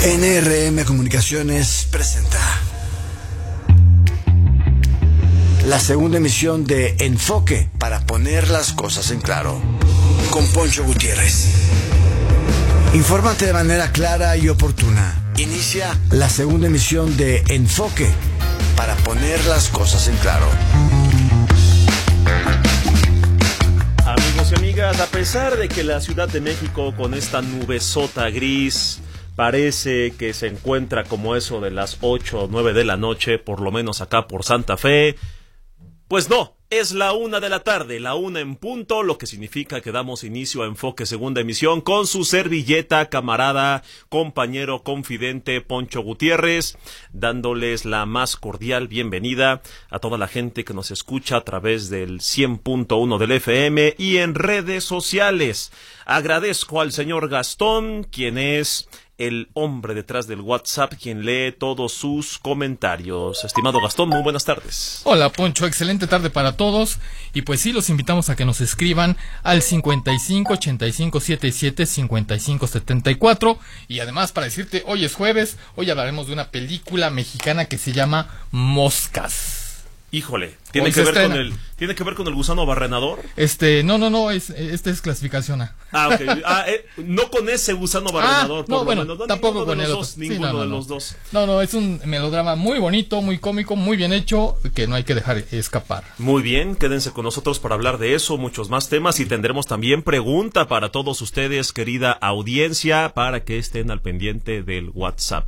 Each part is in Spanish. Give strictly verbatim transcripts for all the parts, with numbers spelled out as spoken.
N R M Comunicaciones presenta la segunda emisión de Enfoque para poner las cosas en claro, con Poncho Gutiérrez. Infórmate de manera clara y oportuna. Inicia la segunda emisión de Enfoque para poner las cosas en claro. Amigos y amigas, a pesar de que la Ciudad de México con esta nubesota gris parece que se encuentra como eso de las ocho o nueve de la noche, por lo menos acá por Santa Fe, pues no, es la una de la tarde, la una en punto, lo que significa que damos inicio a Enfoque Segunda Emisión con su servilleta, camarada, compañero, confidente, Poncho Gutiérrez, dándoles la más cordial bienvenida a toda la gente que nos escucha a través del cien punto uno del F M y en redes sociales. Agradezco al señor Gastón, quien es el hombre detrás del WhatsApp, quien lee todos sus comentarios. Estimado Gastón, muy buenas tardes. Hola Poncho, excelente tarde para todos. Y pues sí, los invitamos a que nos escriban al cincuenta y cinco, ochenta y cinco, setenta y siete, cincuenta y cinco, setenta y cuatro. Y además para decirte, hoy es jueves, hoy hablaremos de una película mexicana que se llama Moscas. Híjole, ¿tiene que ver con el tiene que ver con el gusano barrenador? Este, no, no, no, es este es clasificación A. Ah, ok. Ah, eh, no con ese gusano barrenador, ah, no, por bueno, lo menos. No, tampoco con el otro. Dos, Sí, ninguno no, no, de no. los dos. No, no, es un melodrama muy bonito, muy cómico, muy bien hecho, que no hay que dejar escapar. Muy bien, quédense con nosotros para hablar de eso, muchos más temas, y tendremos también pregunta para todos ustedes, querida audiencia, para que estén al pendiente del WhatsApp.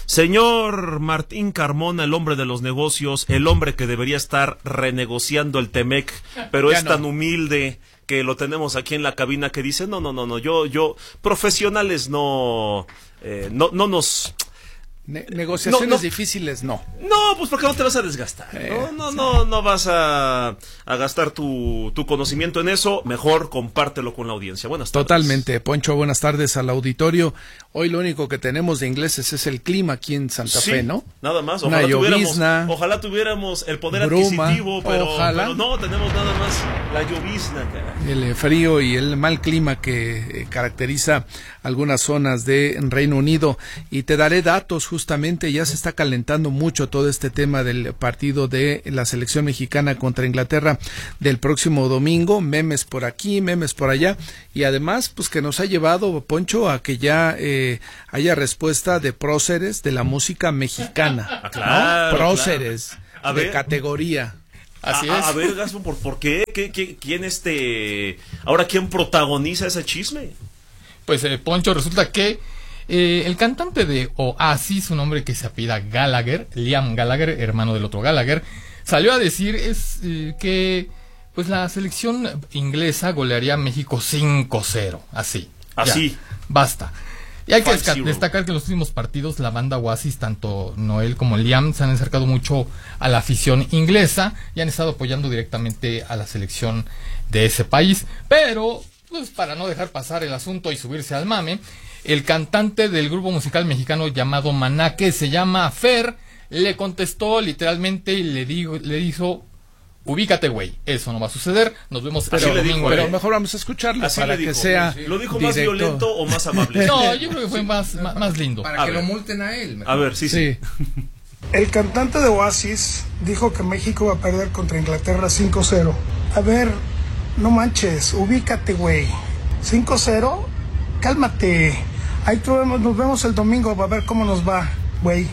Señor Martín Carmona, el hombre de los negocios, el hombre que debería estar renegociando el Temec, pero ya es no. tan humilde que lo tenemos aquí en la cabina, que dice no, no, no, no, yo, yo, profesionales no, eh, no, no nos... Ne- negociaciones no, no, difíciles, no. No, pues porque no te vas a desgastar. Eh, no, no, sí. no, no vas a, a gastar tu, tu conocimiento en eso. Mejor compártelo con la audiencia. Buenas tardes. Totalmente, Poncho, buenas tardes al auditorio. Hoy lo único que tenemos de ingleses es el clima aquí en Santa sí, Fe, ¿no? Nada más. Una Ojalá llovizna, tuviéramos, ojalá tuviéramos el poder bruma, adquisitivo, pero, ojalá. pero no, tenemos nada más la llovizna, caray. El eh, frío y el mal clima que eh, caracteriza algunas zonas de Reino Unido. Y te daré datos justamente, ya se está calentando mucho todo este tema del partido de la selección mexicana contra Inglaterra del próximo domingo, memes por aquí, memes por allá, y además pues que nos ha llevado, Poncho, a que ya eh, haya respuesta de próceres de la música mexicana, ah, claro, ¿no? Próceres claro. de ver. categoría. Así a, es. A ver, Gaspo, ¿por, por qué? ¿Qué, qué? ¿Quién este? Ahora, ¿quién protagoniza ese chisme? Pues eh, Poncho, resulta que eh, el cantante de Oasis, un hombre que se apellida Gallagher, Liam Gallagher, hermano del otro Gallagher, salió a decir es eh, que pues la selección inglesa golearía a México cinco cero, así. Así. Ya, basta. Y hay que desca- zero. destacar que en los últimos partidos la banda Oasis, tanto Noel como Liam, se han acercado mucho a la afición inglesa y han estado apoyando directamente a la selección de ese país. Pero, pues para no dejar pasar el asunto y subirse al mame, el cantante del grupo musical mexicano llamado Maná, que se llama Fer, le contestó literalmente y le dijo, le dijo, ubícate, güey, eso no va a suceder, nos vemos Así el le domingo. dijo, Pero ¿eh? mejor vamos a escucharlo Así para le dijo, que sea sí. ¿Lo dijo más directo. violento o más amable? No, yo creo que fue más, más, más lindo. Para A que ver. lo multen a él. mejor. A ver, sí, sí. Sí. El cantante de Oasis dijo que México va a perder contra Inglaterra cinco cero. A ver, no manches, ubícate, güey. ¿cinco cero? Cálmate. Ahí te vemos, nos vemos el domingo, va a ver cómo nos va, güey.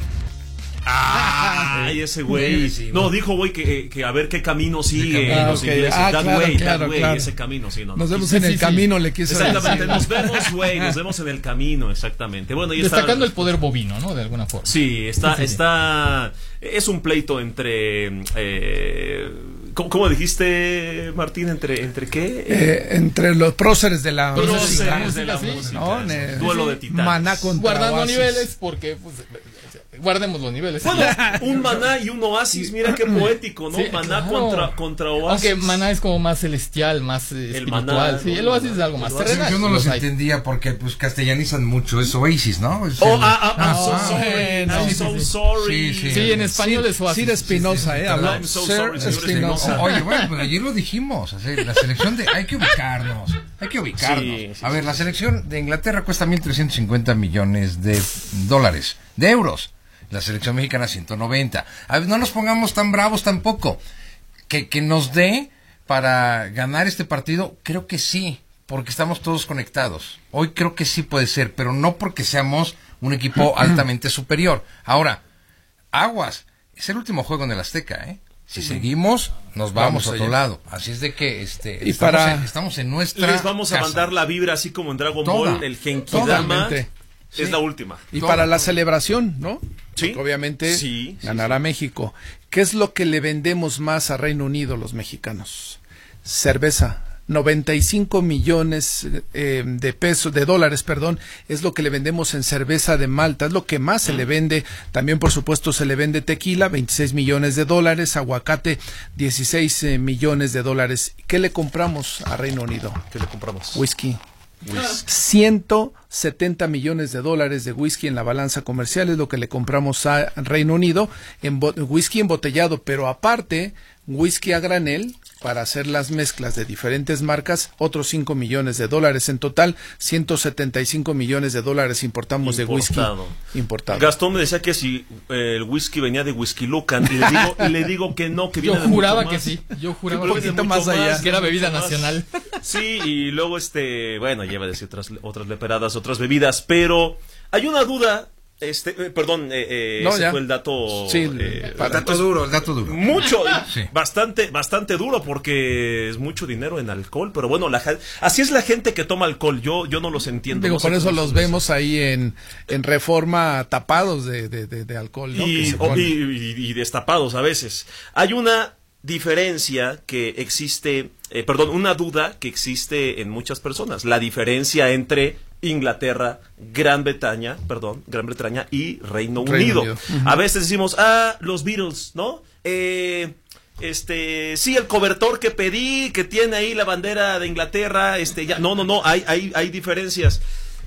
Ay, ese güey. No, dijo, güey, que, que a ver qué camino sigue Ah, los ok. ingleses. Ah, That claro, way, claro, that way, claro. ese camino, sí, no, no. Nos vemos Sí, en sí, el sí. camino, le quiso Exactamente, decir. nos vemos, güey, nos vemos en el camino, exactamente. Bueno, y está, Destacando el poder bovino, ¿no? De alguna forma. sí, está, Sí, sí, sí. está, es un pleito entre, eh, ¿cómo, cómo dijiste, Martín? ¿Entre, entre qué? Eh, entre los próceres de la Próceres música, de la sí, música, ¿no? sí. Ne- Duelo de titanes. Maná contra Guardando Oasis. niveles, porque pues, guardemos los niveles. Bueno, un Maná y un Oasis, mira qué poético, ¿no? Sí, Maná claro. contra, contra Oasis. Aunque Maná es como más celestial, más eh, El espiritual. Maná, sí, ¿no? el Oasis es algo más El Oasis, terrenal. Yo no los hay. entendía porque pues castellanizan mucho, es Oasis, ¿no? Es Oh, el- ah, ah, I'm so Ah, sorry, bueno, I'm sí, so sí, sí. sorry. Sí, sí. Sí, en español Sir- es Oasis. Sir Espinosa, eh, habló. I'm so Sir sorry, señor Espinosa. Espinosa. Oye, bueno, pues ayer lo dijimos, o sea, la selección de hay que ubicarnos. Hay que ubicarnos. Sí, sí, a ver, sí, la sí. selección de Inglaterra cuesta mil trescientos cincuenta millones de dólares, de euros. La selección mexicana ciento noventa. A ver, no nos pongamos tan bravos tampoco. Que, que nos dé para ganar este partido, creo que sí, porque estamos todos conectados. Hoy creo que sí puede ser, pero no porque seamos un equipo altamente superior. Ahora, aguas, es el último juego en el Azteca, ¿eh? Si seguimos, nos vamos, Vamos a otro allá. lado. Así es de que este, Y estamos, para- en, estamos en nuestra Les vamos a casa. mandar la vibra así como en Dragon Toda. Ball, el Genkidama Totalmente. es la última. Y Todo, para la todo. celebración, ¿no? Sí. Porque obviamente Sí, sí, ganará México. ¿Qué es lo que le vendemos más a Reino Unido los mexicanos? Cerveza. noventa y cinco millones eh, de pesos, de dólares, perdón, es lo que le vendemos en cerveza de Malta, es lo que más se le vende. También, por supuesto, se le vende tequila, veintiséis millones de dólares, aguacate, dieciséis eh, millones de dólares. ¿Qué le compramos a Reino Unido? ¿Qué le compramos? Whisky. ciento setenta millones de dólares de whisky en la balanza comercial es lo que le compramos a Reino Unido, en bo- whisky embotellado, pero aparte whisky a granel para hacer las mezclas de diferentes marcas, otros cinco millones de dólares. En total, ciento setenta y cinco millones de dólares importamos Importado. de whisky importado. Gastón me decía que si eh, el whisky venía de Whisky Lucan y le digo, y le digo que no, que viene Yo de mucho juraba más. que sí. Yo juraba pero que viene sí. mucho más allá. Que era mucho bebida más. nacional. Sí, y luego este, bueno, lleva a decir otras, otras leperadas, otras bebidas, pero hay una duda, este, eh, perdón, eh, eh, No, ese ya. fue el dato, Sí, eh, El para- dato duro, el dato duro. mucho, Sí. bastante, bastante duro porque es mucho dinero en alcohol, pero bueno, la, gen- así es la gente que toma alcohol, yo, yo no los entiendo. Digo, no sé por eso cómo los son eso. vemos ahí en, en Reforma tapados de, de, de, de alcohol, ¿no? Que y, se o- ponen. y- y- y destapados a veces. Hay una diferencia que existe, eh, perdón, una duda que existe en muchas personas. La diferencia entre Inglaterra, Gran Bretaña, perdón, Gran Bretaña y Reino, Reino Unido. Unido. A veces decimos, ah, los Beatles, ¿no? Eh, este, sí, el cobertor que pedí, que tiene ahí la bandera de Inglaterra, este, ya, no, no, no, hay, hay, hay diferencias.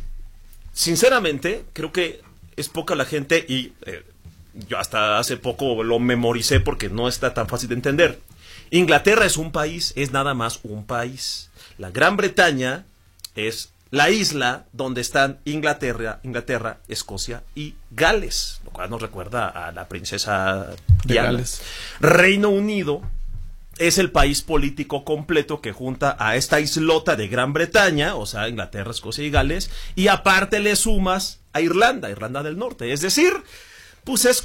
Sinceramente, creo que es poca la gente y eh, yo hasta hace poco lo memoricé porque no está tan fácil de entender. Inglaterra es un país, es nada más un país. La Gran Bretaña es la isla donde están Inglaterra, Inglaterra, Escocia y Gales, lo cual nos recuerda a la princesa De Diana. Gales. Reino Unido es el país político completo que junta a esta islota de Gran Bretaña, o sea, Inglaterra, Escocia y Gales, y aparte le sumas a Irlanda, Irlanda del Norte. Es decir, pues es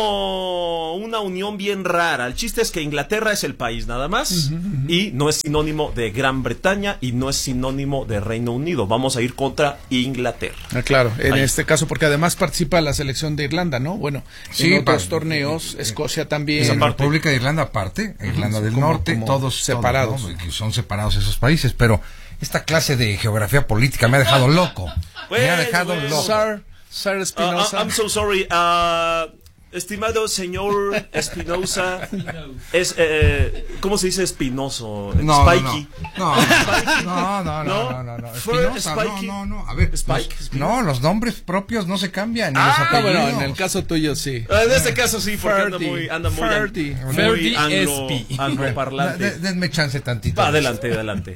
como una unión bien rara. El chiste es que Inglaterra es el país nada más y no es sinónimo de Gran Bretaña y no es sinónimo de Reino Unido. Vamos a ir contra Inglaterra. Ah, claro, en Ahí. este caso, porque además participa la selección de Irlanda, ¿no? Bueno, Sí, en otros pa- torneos, Escocia también. Esa Esa parte. República de Irlanda aparte, Irlanda del como- Norte, como todos separados. todos, ¿no? Que son separados esos países, pero esta clase de geografía política me ha dejado loco. me ha Bueno, dejado bueno. loco. Sir, Sir Uh, Espinosa. I'm so sorry. Uh, estimado señor Espinosa, es, eh, ¿cómo se dice espinoso? No, Spiky. no, no, no, no, no, ¿No? no, no, no. Fue Espinosa, no, Spiky. no, no, a ver, Spike, los- Spike. no, los nombres propios no se cambian, ni Ah, los Ah, apellidos. bueno, en el caso tuyo sí. Ah, en este caso sí, porque anda Ferdy, muy, anda muy, Ferdy. muy Ferdy anglo, S P. angloparlante. De- denme chance tantito. Va, adelante, adelante.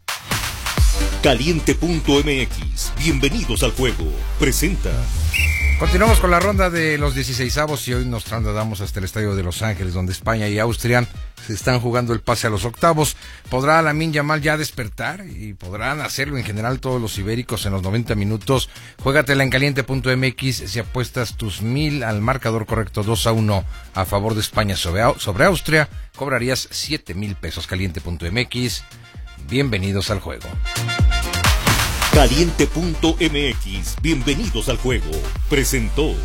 Caliente punto m x. Bienvenidos al juego. Presenta. Continuamos con la ronda de los dieciseisavos y hoy nos trasladamos hasta el estadio de Los Ángeles, donde España y Austria se están jugando el pase a los octavos. ¿Podrá Lamine Yamal ya despertar? Y podrán hacerlo en general todos los ibéricos en los noventa minutos. Juégatela en caliente punto m x si apuestas tus mil al marcador correcto dos a uno a favor de España sobre, Au- sobre Austria. Cobrarías siete mil pesos. caliente punto m x. Bienvenidos al juego. Caliente punto m x. Bienvenidos al juego. Presentó.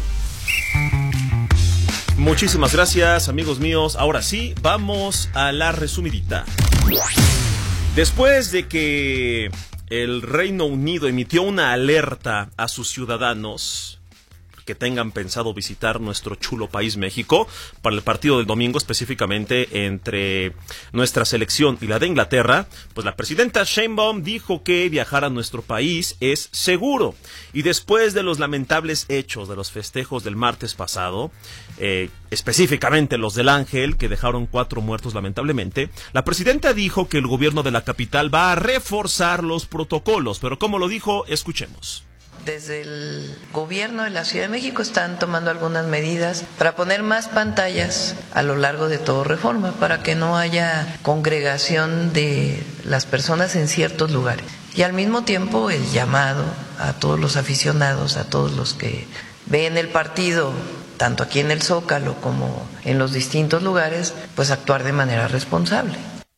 Muchísimas gracias, amigos míos. Ahora sí, vamos a la resumidita. Después de que el Reino Unido emitió una alerta a sus ciudadanos, que tengan pensado visitar nuestro chulo país México para el partido del domingo, específicamente entre nuestra selección y la de Inglaterra, pues la presidenta Sheinbaum dijo que viajar a nuestro país es seguro. Y después de los lamentables hechos de los festejos del martes pasado, eh, específicamente los del Ángel, que dejaron cuatro muertos lamentablemente, la presidenta dijo que el gobierno de la capital va a reforzar los protocolos. Pero ¿cómo lo dijo? Escuchemos. Desde el gobierno de la Ciudad de México están tomando algunas medidas para poner más pantallas a lo largo de todo Reforma, para que no haya congregación de las personas en ciertos lugares. Y al mismo tiempo el llamado a todos los aficionados, a todos los que ven el partido, tanto aquí en el Zócalo como en los distintos lugares, pues actuar de manera responsable.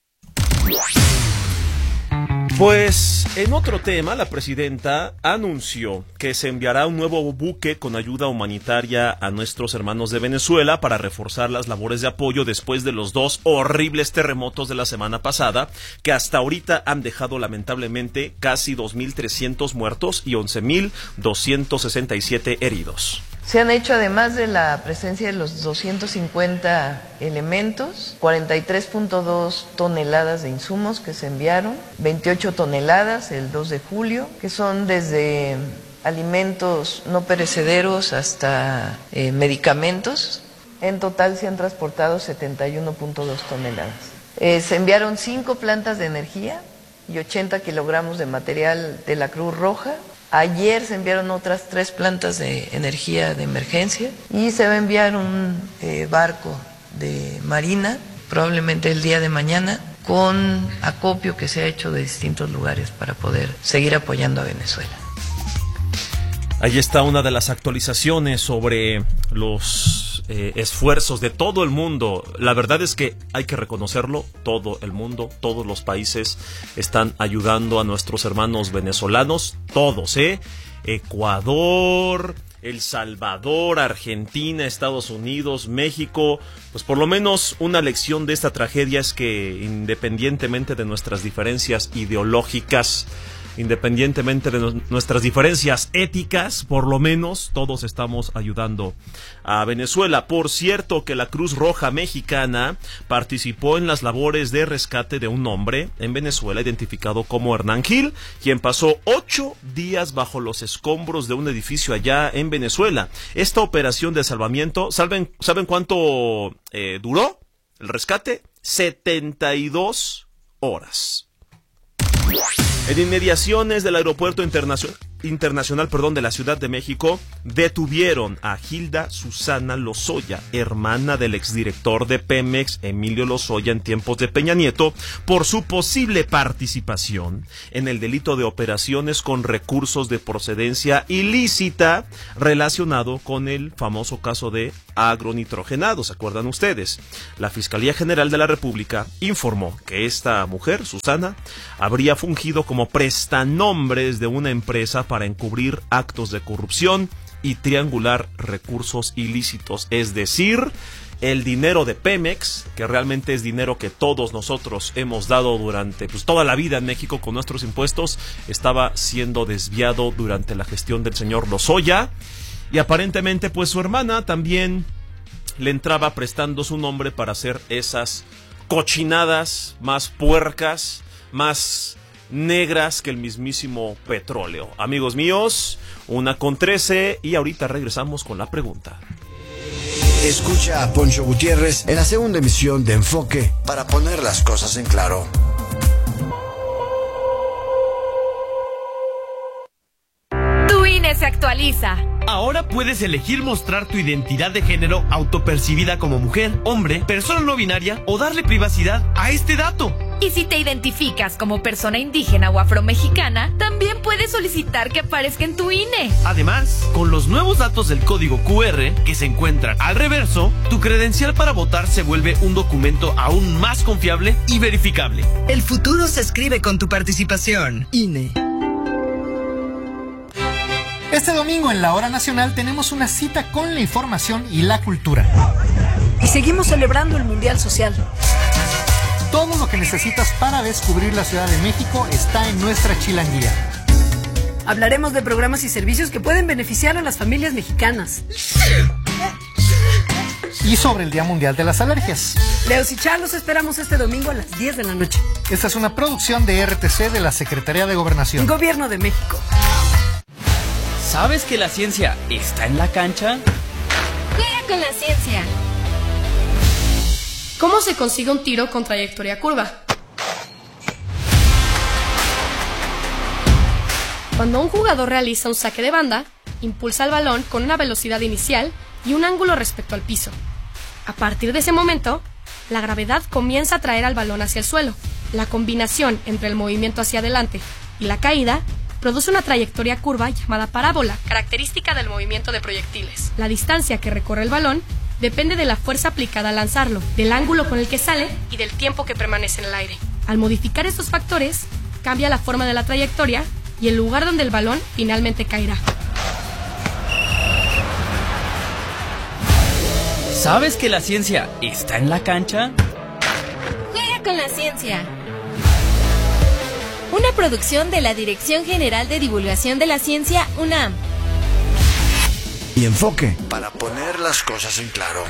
Pues en otro tema, la presidenta anunció que se enviará un nuevo buque con ayuda humanitaria a nuestros hermanos de Venezuela para reforzar las labores de apoyo después de los dos horribles terremotos de la semana pasada, que hasta ahorita han dejado lamentablemente casi dos mil trescientos muertos y once mil doscientos sesenta y siete heridos. Se han hecho, además de la presencia de los doscientos cincuenta elementos, cuarenta y tres punto dos toneladas de insumos que se enviaron, veintiocho toneladas el dos de julio, que son desde alimentos no perecederos hasta eh, medicamentos. En total se han transportado setenta y uno punto dos toneladas. Eh, se enviaron cinco plantas de energía y ochenta kilogramos de material de la Cruz Roja. Ayer se enviaron otras tres plantas de energía de emergencia y se va a enviar un eh, barco de marina, probablemente el día de mañana, con acopio que se ha hecho de distintos lugares para poder seguir apoyando a Venezuela. Ahí está una de las actualizaciones sobre los eh, esfuerzos de todo el mundo. La verdad es que hay que reconocerlo, todo el mundo, todos los países están ayudando a nuestros hermanos venezolanos, todos, ¿eh? Ecuador, El Salvador, Argentina, Estados Unidos, México. Pues por lo menos una lección de esta tragedia es que independientemente de nuestras diferencias ideológicas, independientemente de no- nuestras diferencias éticas, por lo menos todos estamos ayudando a Venezuela. Por cierto, que la Cruz Roja Mexicana participó en las labores de rescate de un hombre en Venezuela identificado como Hernán Gil, quien pasó ocho días bajo los escombros de un edificio allá en Venezuela. Esta operación de salvamiento, ¿saben, ¿saben cuánto eh, duró el rescate? setenta y dos horas. En inmediaciones del aeropuerto internacional, internacional perdón, de la Ciudad de México, detuvieron a Hilda Susana Lozoya, hermana del exdirector de Pemex, Emilio Lozoya, en tiempos de Peña Nieto, por su posible participación en el delito de operaciones con recursos de procedencia ilícita relacionado con el famoso caso de agronitrogenado. ¿Se acuerdan ustedes? La Fiscalía General de la República informó que esta mujer, Susana, habría fungido como prestanombres de una empresa para encubrir actos de corrupción y triangular recursos ilícitos, es decir, el dinero de Pemex, que realmente es dinero que todos nosotros hemos dado durante pues, toda la vida en México con nuestros impuestos, estaba siendo desviado durante la gestión del señor Lozoya, y aparentemente pues su hermana también le entraba prestando su nombre para hacer esas cochinadas más puercas, más negras que el mismísimo petróleo. Amigos míos, una con trece y ahorita regresamos con la pregunta. Escucha a Poncho Gutiérrez en la segunda emisión de Enfoque para poner las cosas en claro. Tu I N E se actualiza. Ahora puedes elegir mostrar tu identidad de género autopercibida como mujer, hombre, persona no binaria o darle privacidad a este dato. Y si te identificas como persona indígena o afromexicana, también puedes solicitar que aparezca en tu I N E. Además, con los nuevos datos del código Q R que se encuentran al reverso, tu credencial para votar se vuelve un documento aún más confiable y verificable. El futuro se escribe con tu participación. I N E. Este domingo en la Hora Nacional tenemos una cita con la información y la cultura. Y seguimos celebrando el Mundial Social. Todo lo que necesitas para descubrir la Ciudad de México está en nuestra chilanguía. Hablaremos de programas y servicios que pueden beneficiar a las familias mexicanas. Y sobre el Día Mundial de las Alergias. Leos y Char los esperamos este domingo a las diez de la noche. Esta es una producción de R T C de la Secretaría de Gobernación. Gobierno de México. ¿Sabes que la ciencia está en la cancha? Juega con la ciencia. ¿Cómo se consigue un tiro con trayectoria curva? Cuando un jugador realiza un saque de banda, impulsa el balón con una velocidad inicial y un ángulo respecto al piso. A partir de ese momento, la gravedad comienza a traer al balón hacia el suelo. La combinación entre el movimiento hacia adelante y la caída produce una trayectoria curva llamada parábola, característica del movimiento de proyectiles. La distancia que recorre el balón depende de la fuerza aplicada al lanzarlo, del ángulo con el que sale y del tiempo que permanece en el aire. Al modificar estos factores, cambia la forma de la trayectoria y el lugar donde el balón finalmente caerá. ¿Sabes que la ciencia está en la cancha? Juega con la ciencia. Una producción de la Dirección General de Divulgación de la Ciencia, UNAM. Y enfoque para poner las cosas en claro.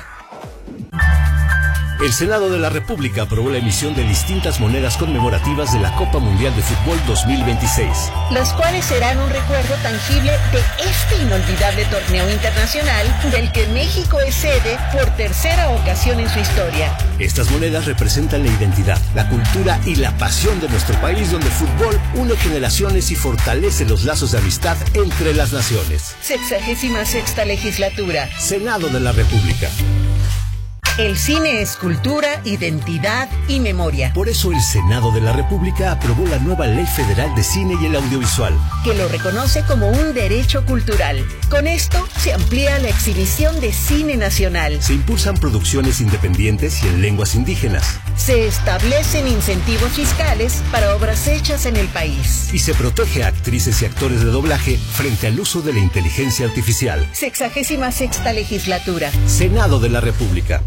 El Senado de la República aprobó la emisión de distintas monedas conmemorativas de la Copa Mundial de Fútbol dos mil veintiséis. Las cuales serán un recuerdo tangible de este inolvidable torneo internacional del que México es sede por tercera ocasión en su historia. Estas monedas representan la identidad, la cultura y la pasión de nuestro país, donde el fútbol une generaciones y fortalece los lazos de amistad entre las naciones. Sexagésima sexta legislatura. Senado de la República. El cine es cultura, identidad y memoria. Por eso el Senado de la República aprobó la nueva Ley Federal de Cine y el Audiovisual, que lo reconoce como un derecho cultural. Con esto se amplía la exhibición de cine nacional. Se impulsan producciones independientes y en lenguas indígenas. Se establecen incentivos fiscales para obras hechas en el país. Y se protege a actrices y actores de doblaje frente al uso de la inteligencia artificial. Sexagésima sexta legislatura. Senado de la República.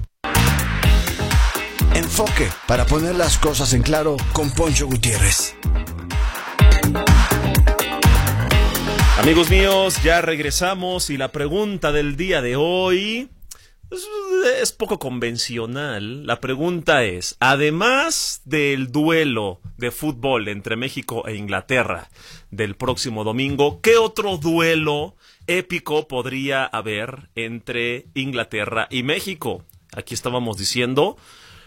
Enfoque para poner las cosas en claro con Poncho Gutiérrez. Amigos míos, ya regresamos y la pregunta del día de hoy es, es poco convencional. La pregunta es, además del duelo de fútbol entre México e Inglaterra del próximo domingo, ¿qué otro duelo épico podría haber entre Inglaterra y México? Aquí estábamos diciendo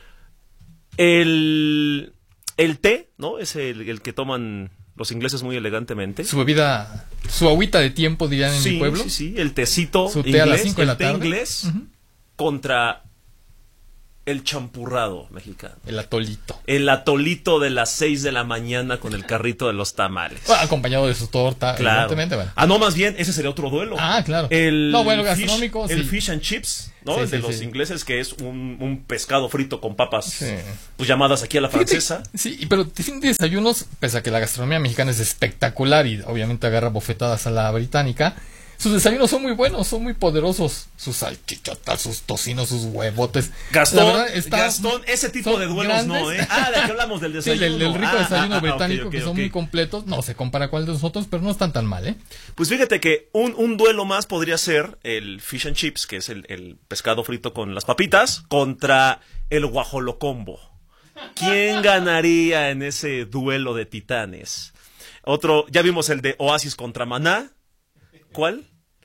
el, el té, ¿no? Es el, el que toman los ingleses muy elegantemente. Su bebida, su agüita de tiempo, dirían en sí, mi pueblo. Sí, sí, el tecito su té inglés, a las cinco de la el té tarde. inglés uh-huh. contra el champurrado mexicano. El atolito. El atolito de las seis de la mañana con el carrito de los tamales. Bueno, acompañado de su torta, claro. evidentemente. Bueno. Ah, no, más bien, ese sería otro duelo. Ah, claro. El no, bueno, fish, gastronómico, el sí. fish and chips, ¿no? Sí, el de sí, los sí. ingleses, que es un, un pescado frito con papas, sí. pues llamadas aquí a la Fíjate, francesa. Sí, pero tienen desayunos, pese a que la gastronomía mexicana es espectacular y obviamente agarra bofetadas a la británica. Sus desayunos son muy buenos, son muy poderosos. Sus salchichotas, sus tocinos, sus huevotes. Gastón, verdad, está, Gastón, ese tipo de duelos grandes. no, ¿eh? Ah, de que hablamos del desayuno. Sí, el, el rico ah, desayuno ah, británico, ah, okay, que okay, son okay. muy completos. No se compara con el de nosotros, pero no están tan mal, ¿eh? Pues fíjate que un, un duelo más podría ser el fish and chips, que es el, el pescado frito con las papitas, contra el guajolocombo. ¿Quién ganaría en ese duelo de titanes? Otro, ya vimos el de Oasis contra Maná. ¿Cuál?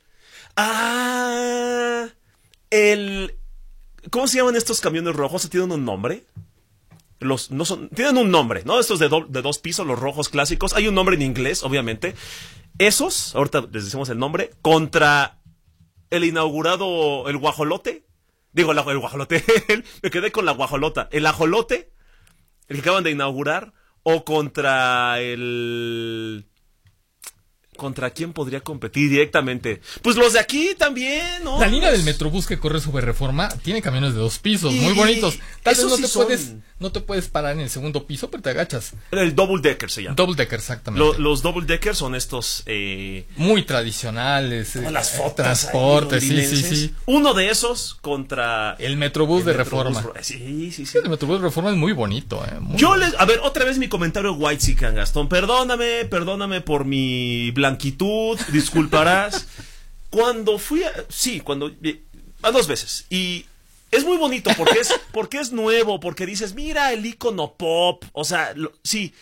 Ah, el... ¿Cómo se llaman estos camiones rojos? ¿Tienen un nombre? Los, no son, tienen un nombre, ¿no? Estos de, do, de dos pisos, los rojos clásicos. Hay un nombre en inglés, obviamente. Esos, ahorita les decimos el nombre, contra el inaugurado, el guajolote. Digo, el, el guajolote, me quedé con la guajolota. El ajolote, el que acaban de inaugurar, o contra el... ¿Contra quién podría competir directamente? Pues los de aquí también, ¿no? La línea del Metrobús que corre sobre Reforma tiene camiones de dos pisos, y muy bonitos. Tal vez no sí te son... puedes, no te puedes parar en el segundo piso, pero te agachas. El double decker se llama. Double decker, exactamente. Lo, los double decker son estos eh... muy tradicionales. Eh, las fotos, transportes, sí, sí, sí. Uno de esos contra el Metrobús el de Metrobús, Reforma. Sí, sí, sí. El Metrobús de Reforma es muy bonito, eh. Muy Yo bonito. les, a ver, otra vez mi comentario whitezican, Gastón. Perdóname, perdóname por mi blanco blanquitud, disculparás. Cuando fui a... Sí, cuando... A dos veces. Y es muy bonito porque es, porque es nuevo, porque dices, mira el icono pop. O sea, lo, sí.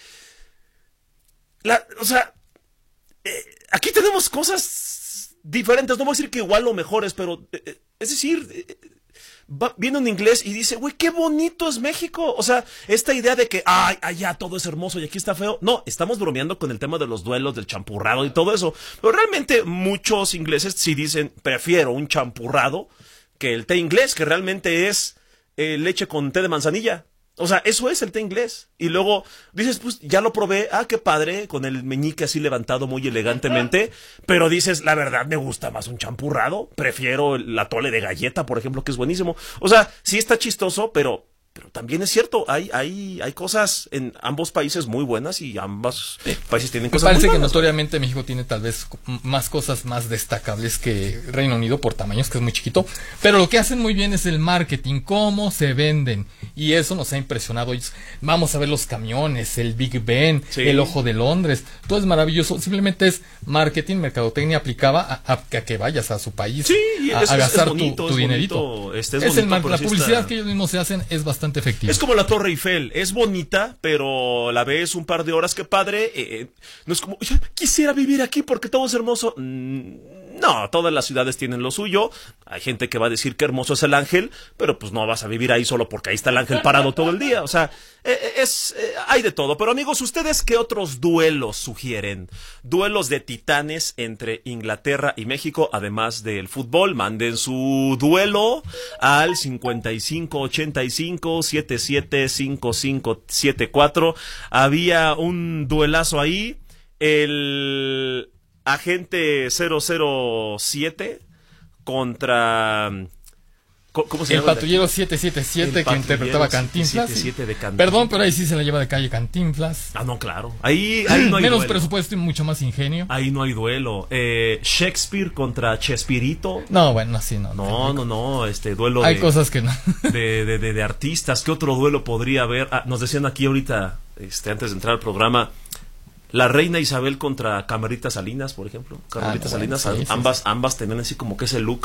La, o sea, eh, aquí tenemos cosas diferentes. No voy a decir que igual o mejores, pero... Eh, es decir... Eh, Va, viene un inglés y dice, güey, qué bonito es México. O sea, esta idea de que, ay, allá todo es hermoso y aquí está feo. No, estamos bromeando con el tema de los duelos, del champurrado y todo eso. Pero realmente muchos ingleses sí dicen, prefiero un champurrado que el té inglés, que realmente es eh, leche con té de manzanilla. O sea, eso es el té inglés. Y luego dices, pues ya lo probé, ah, qué padre, con el meñique así levantado muy elegantemente. Pero dices, la verdad me gusta más un champurrado. Prefiero el atole de galleta, por ejemplo, que es buenísimo. O sea, sí está chistoso, pero... Pero también es cierto, hay hay hay cosas en ambos países muy buenas y ambos eh, países tienen cosas muy buenas. Me parece que notoriamente México tiene tal vez más cosas más destacables que Reino Unido por tamaños, que es muy chiquito. Pero lo que hacen muy bien es el marketing, cómo se venden. Y eso nos ha impresionado. Vamos a ver los camiones, el Big Ben, sí. El Ojo de Londres. Todo es maravilloso. Simplemente es marketing, mercadotecnia aplicada a, a, a que vayas a su país, sí, a, es, a gastar es bonito, tu, tu es dinerito. Bonito, este es es bonito, el, la sí publicidad está... que ellos mismos se hacen es bastante efectiva. Es como la Torre Eiffel, es bonita, pero la ves un par de horas, qué padre. Eh, no es como, quisiera vivir aquí porque todo es hermoso. No, todas las ciudades tienen lo suyo. Hay gente que va a decir que hermoso es el Ángel, pero pues no vas a vivir ahí solo porque ahí está el Ángel parado todo el día. O sea, eh, es eh, hay de todo. Pero amigos, ¿ustedes qué otros duelos sugieren? Duelos de titanes entre Inglaterra y México, además del fútbol. Manden su duelo al cincuenta y cinco ochenta y cinco setenta y siete cincuenta y cinco setenta y cuatro. Había un duelazo ahí. El agente cero cero siete contra... ¿Cómo se el llama? patrullero siete siete siete que interpretaba Cantinflas. siete siete de Cantinflas. Perdón, pero ahí sí se la lleva de calle Cantinflas. Ah, no, claro. Ahí, ahí no hay menos duelo. presupuesto y mucho más ingenio. Ahí no hay duelo. Eh, Shakespeare contra Chespirito. No, bueno, así no. No, no, no. Este duelo. Hay de, cosas que no. de, de, de, de artistas. ¿Qué otro duelo podría haber? Ah, nos decían aquí ahorita, este, antes de entrar al programa. La reina Isabel contra Carmelita Salinas, por ejemplo. Carmelita ah, Salinas, bueno, sí, ambas, sí, sí. ambas tenían así como que ese look.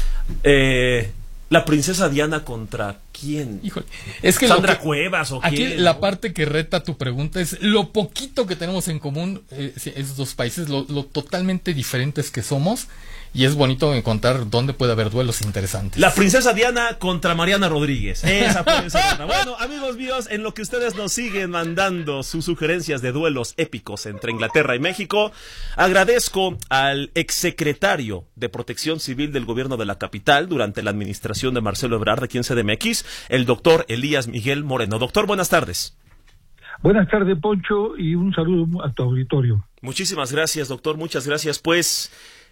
Eh, la princesa Diana contra quién? Híjole, es que Sandra que, Cuevas o aquí quién. La parte que reta tu pregunta es lo poquito que tenemos en común eh, esos dos países, lo, lo totalmente diferentes que somos. Y es bonito encontrar dónde puede haber duelos interesantes. La princesa Diana contra Mariana Rodríguez. Esa puede ser otra. Bueno, amigos míos, en lo que ustedes nos siguen mandando sus sugerencias de duelos épicos entre Inglaterra y México, agradezco al exsecretario de Protección Civil del Gobierno de la Capital durante la administración de Marcelo Ebrard aquí en C D M X, el doctor Elías Miguel Moreno. Doctor, buenas tardes. Buenas tardes, Poncho, y un saludo a tu auditorio. Muchísimas gracias, doctor. Muchas gracias. Pues...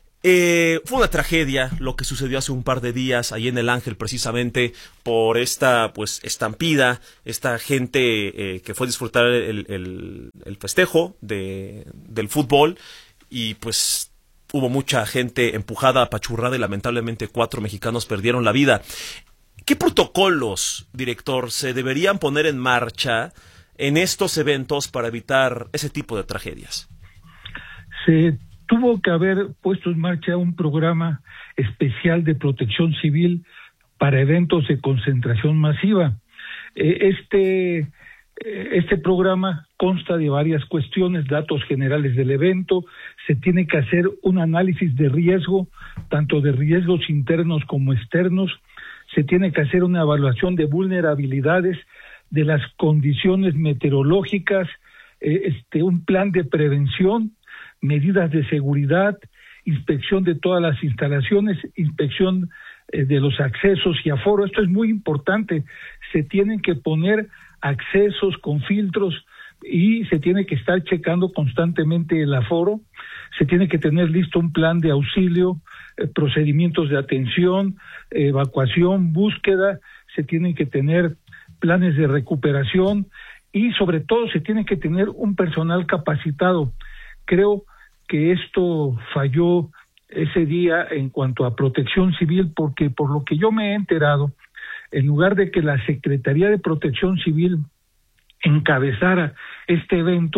Eh, fue una tragedia lo que sucedió hace un par de días ahí en el Ángel, precisamente por esta pues estampida, esta gente eh, que fue a disfrutar el, el, el festejo de, del fútbol y pues hubo mucha gente empujada, apachurrada y lamentablemente cuatro mexicanos perdieron la vida. ¿Qué protocolos, director, se deberían poner en marcha en estos eventos para evitar ese tipo de tragedias? Sí. Tuvo que haber puesto en marcha un programa especial de protección civil para eventos de concentración masiva. Este, este programa consta de varias cuestiones, datos generales del evento, se tiene que hacer un análisis de riesgo, tanto de riesgos internos como externos, se tiene que hacer una evaluación de vulnerabilidades, de las condiciones meteorológicas, este, un plan de prevención, medidas de seguridad, inspección de todas las instalaciones, inspección eh, de los accesos y aforo. Esto es muy importante. Se tienen que poner accesos con filtros y se tiene que estar checando constantemente el aforo. Se tiene que tener listo un plan de auxilio, eh, procedimientos de atención, eh, evacuación, búsqueda. Se tienen que tener planes de recuperación y sobre todo se tiene que tener un personal capacitado. Creo que esto falló ese día en cuanto a protección civil, porque por lo que yo me he enterado, en lugar de que la Secretaría de Protección Civil encabezara este evento,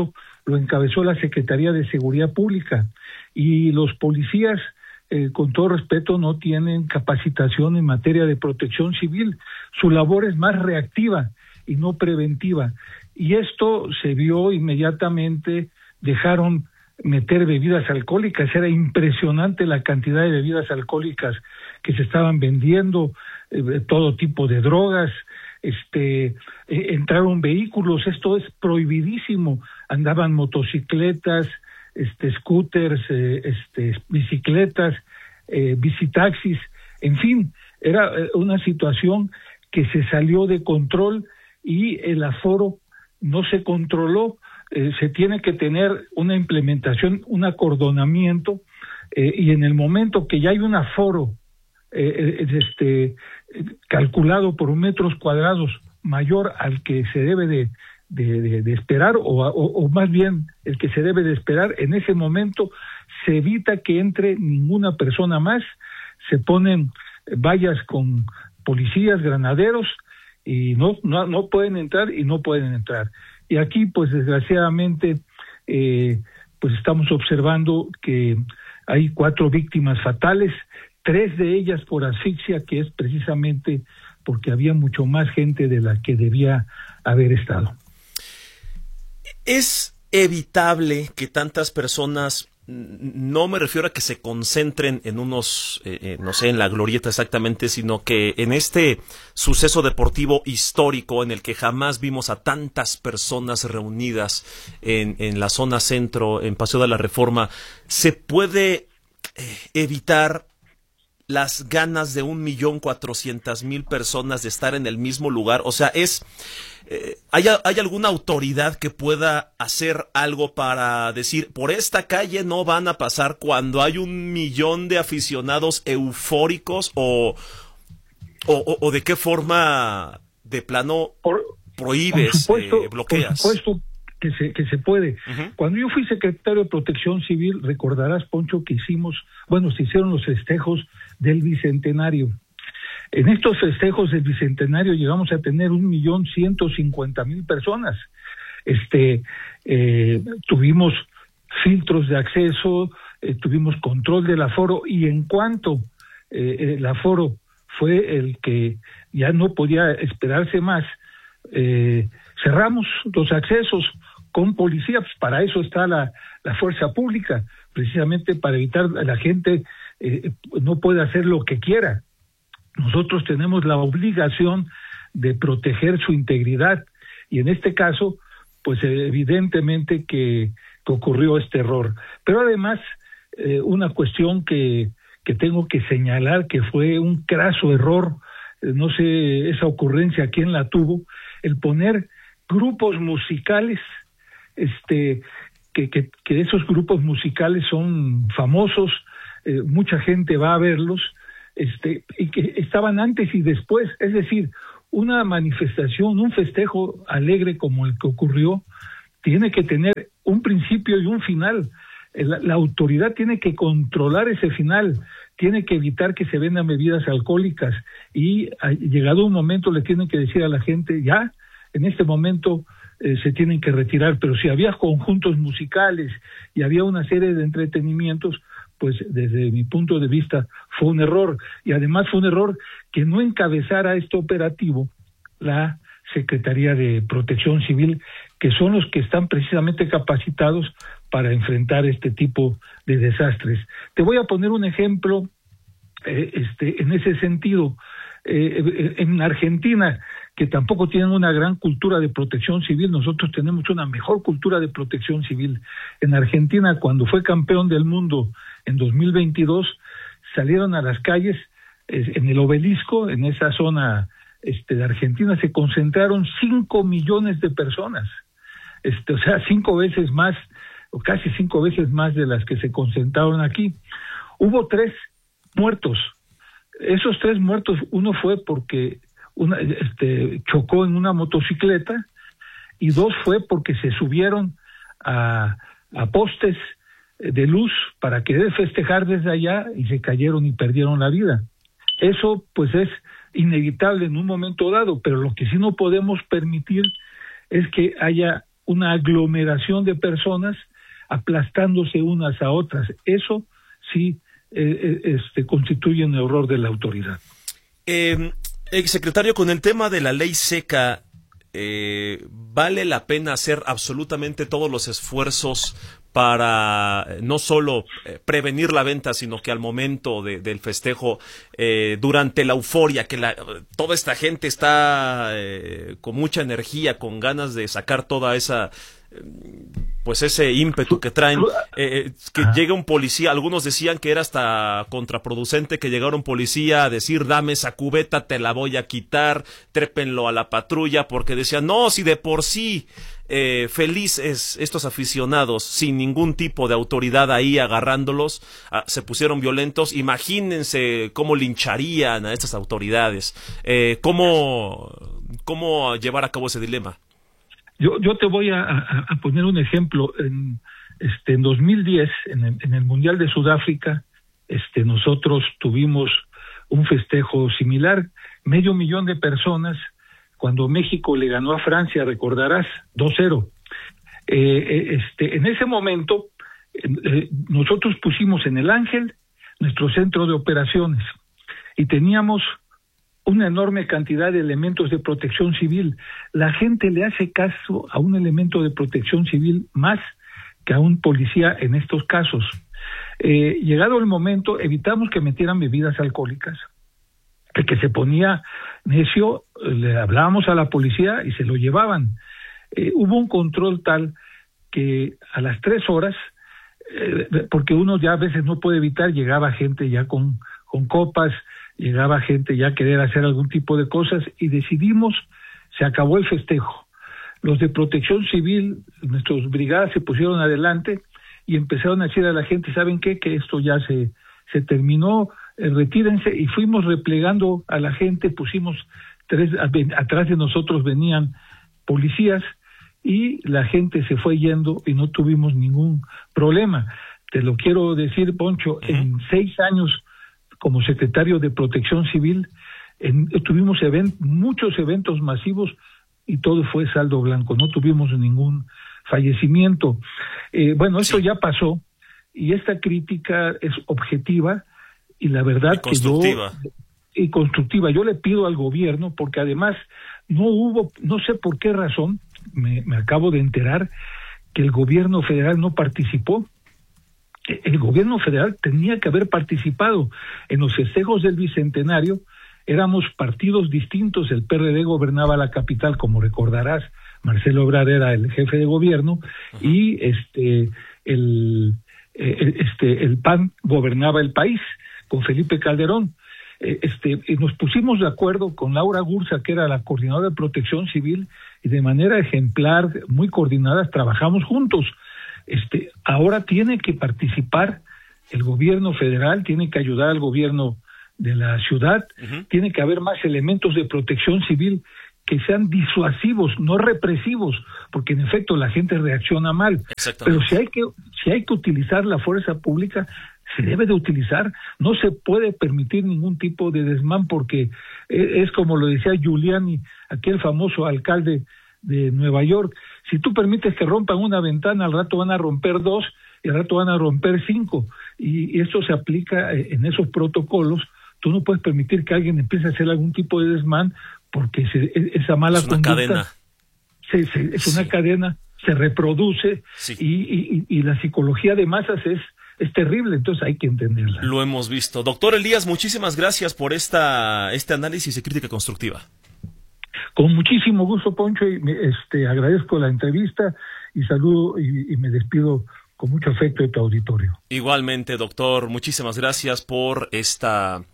lo encabezó la Secretaría de Seguridad Pública, y los policías, eh, con todo respeto, no tienen capacitación en materia de protección civil. Su labor es más reactiva y no preventiva, y esto se vio inmediatamente. Dejaron meter bebidas alcohólicas, era impresionante la cantidad de bebidas alcohólicas que se estaban vendiendo, eh, todo tipo de drogas, este, eh, entraron vehículos, esto es prohibidísimo, andaban motocicletas, este, scooters, eh, este, bicicletas, eh, bicitaxis, en fin, era una situación que se salió de control y el aforo no se controló. Eh, se tiene que tener una implementación, un acordonamiento, eh, y en el momento que ya hay un aforo eh, este, calculado por metros cuadrados mayor al que se debe de, de, de, de esperar, o, o, o más bien el que se debe de esperar, en ese momento se evita que entre ninguna persona más, se ponen vallas con policías, granaderos, y no, no, no pueden entrar y no pueden entrar. Y aquí, pues desgraciadamente, eh, pues estamos observando que hay cuatro víctimas fatales, tres de ellas por asfixia, que es precisamente porque había mucho más gente de la que debía haber estado. ¿Es evitable que tantas personas, no me refiero a que se concentren en unos, eh, eh, no sé, en la glorieta exactamente, sino que en este suceso deportivo histórico en el que jamás vimos a tantas personas reunidas en, en la zona centro, en Paseo de la Reforma, se puede eh, evitar las ganas de un millón cuatrocientas mil personas de estar en el mismo lugar? O sea, es... Eh, ¿hay, ¿Hay alguna autoridad que pueda hacer algo para decir, por esta calle no van a pasar cuando hay un millón de aficionados eufóricos? ¿O, o, o de qué forma de plano por, prohíbes, por supuesto, eh, bloqueas? Por supuesto que se, que se puede. Uh-huh. Cuando yo fui secretario de Protección Civil, recordarás, Poncho, que hicimos, bueno, se hicieron los festejos del Bicentenario. En estos festejos del Bicentenario llegamos a tener un millón ciento cincuenta mil personas. Este, eh, tuvimos filtros de acceso, eh, tuvimos control del aforo, y en cuanto eh, el aforo fue el que ya no podía esperarse más, eh, cerramos los accesos con policía. Pues para eso está la, la fuerza pública, precisamente para evitar a la gente eh, no puede hacer lo que quiera. Nosotros tenemos la obligación de proteger su integridad, y en este caso, pues evidentemente que, que ocurrió este error. Pero además, eh, una cuestión que, que tengo que señalar que fue un craso error, eh, no sé esa ocurrencia quién la tuvo, el poner grupos musicales, este, que, que, que esos grupos musicales son famosos, eh, mucha gente va a verlos, Este, y que estaban antes y después, es decir, una manifestación, un festejo alegre como el que ocurrió, tiene que tener un principio y un final. La, la autoridad tiene que controlar ese final, tiene que evitar que se vendan bebidas alcohólicas, y a, llegado un momento le tienen que decir a la gente, ya, en este momento eh, se tienen que retirar. Pero si había conjuntos musicales y había una serie de entretenimientos, pues desde mi punto de vista fue un error, y además fue un error que no encabezara este operativo la Secretaría de Protección Civil, que son los que están precisamente capacitados para enfrentar este tipo de desastres. Te voy a poner un ejemplo eh, este, en ese sentido. Eh, en Argentina, que tampoco tienen una gran cultura de protección civil, nosotros tenemos una mejor cultura de protección civil. En Argentina, cuando fue campeón del mundo en dos mil veintidós, salieron a las calles, eh, en el Obelisco, en esa zona este, de Argentina, se concentraron cinco millones de personas, este, o sea, cinco veces más, o casi cinco veces más de las que se concentraron aquí. Hubo tres muertos. Esos tres muertos, uno fue porque una, este, chocó en una motocicleta, y dos fue porque se subieron a, a postes de luz para querer festejar desde allá y se cayeron y perdieron la vida. Eso pues es inevitable en un momento dado, pero lo que sí no podemos permitir es que haya una aglomeración de personas aplastándose unas a otras. Eso sí eh, este, constituye un error de la autoridad. Eh, exsecretario, con el tema de la ley seca, eh, ¿vale la pena hacer absolutamente todos los esfuerzos para no solo eh, prevenir la venta, sino que al momento de, del festejo, eh, durante la euforia, que la, toda esta gente está eh, con mucha energía, con ganas de sacar toda esa, eh, pues ese ímpetu que traen, eh, que llegue un policía? Algunos decían que era hasta contraproducente que llegara un policía a decir, dame esa cubeta, te la voy a quitar, trépenlo a la patrulla, porque decían, no, si de por sí Eh, felices estos aficionados sin ningún tipo de autoridad ahí agarrándolos, ah, se pusieron violentos. Imagínense cómo lincharían a estas autoridades. Eh, ¿cómo, cómo llevar a cabo ese dilema? Yo, yo te voy a, a, a poner un ejemplo. En, este, en dos mil diez, en el, en el Mundial de Sudáfrica, este, nosotros tuvimos un festejo similar, medio millón de personas. Cuando México le ganó a Francia, recordarás, dos cero. Eh, este, en ese momento, eh, nosotros pusimos en el Ángel nuestro centro de operaciones y teníamos una enorme cantidad de elementos de protección civil. La gente le hace caso a un elemento de protección civil más que a un policía en estos casos. Eh, llegado el momento, evitamos que metieran bebidas alcohólicas. El que se ponía necio, le hablábamos a la policía y se lo llevaban. Eh, hubo un control tal que a las tres horas, eh, porque uno ya a veces no puede evitar, llegaba gente ya con, con copas, llegaba gente ya a querer hacer algún tipo de cosas, y decidimos, se acabó el festejo. Los de protección civil, nuestras brigadas se pusieron adelante y empezaron a decir a la gente, ¿saben qué? Que esto ya se, se terminó, eh, retírense, y fuimos replegando a la gente, pusimos tres, a, atrás de nosotros venían policías, y la gente se fue yendo y no tuvimos ningún problema. Te lo quiero decir, Poncho, uh-huh. En seis años como secretario de Protección Civil, en, tuvimos event, muchos eventos masivos y todo fue saldo blanco, no tuvimos ningún fallecimiento. Eh, bueno, esto sí. Ya pasó, y esta crítica es objetiva y la verdad y constructiva. que yo... y constructiva. Yo le pido al gobierno, porque además no hubo, no sé por qué razón, me, me acabo de enterar que el gobierno federal no participó. El gobierno federal tenía que haber participado en los festejos del Bicentenario. Éramos partidos distintos, el P R D gobernaba la capital, como recordarás, Marcelo Ebrard era el jefe de gobierno, uh-huh. y este el, el este el P A N gobernaba el país con Felipe Calderón. Este, y nos pusimos de acuerdo con Laura Gursa, que era la coordinadora de Protección Civil, y de manera ejemplar, muy coordinadas, trabajamos juntos. Este, ahora tiene que participar el gobierno federal, tiene que ayudar al gobierno de la ciudad, uh-huh. tiene que haber más elementos de protección civil que sean disuasivos, no represivos, porque en efecto la gente reacciona mal. Pero si hay que, si hay que utilizar la fuerza pública, se debe de utilizar, no se puede permitir ningún tipo de desmán, porque es como lo decía Giuliani, aquel famoso alcalde de Nueva York, si tú permites que rompan una ventana, al rato van a romper dos, y al rato van a romper cinco, y esto se aplica en esos protocolos. Tú no puedes permitir que alguien empiece a hacer algún tipo de desmán, porque se, esa mala es una conducta cadena. Se, se, es una sí. cadena, se reproduce, sí. y, y, y la psicología de masas es es terrible, entonces hay que entenderla. Lo hemos visto. Doctor Elías, muchísimas gracias por esta este análisis y crítica constructiva. Con muchísimo gusto, Poncho, y me, este agradezco la entrevista y saludo y, y me despido con mucho afecto de tu auditorio. Igualmente, doctor, muchísimas gracias por esta